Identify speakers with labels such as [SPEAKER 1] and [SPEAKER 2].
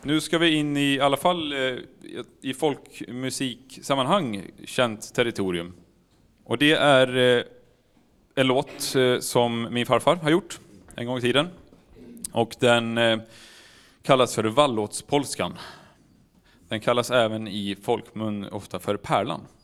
[SPEAKER 1] Nu ska vi in i alla fall i folkmusiksammanhang känt territorium. Och det är en låt som min farfar har gjort en gång i tiden. Och den kallas för Vallåtspolskan. Den kallas även i folkmun ofta för Pärlan.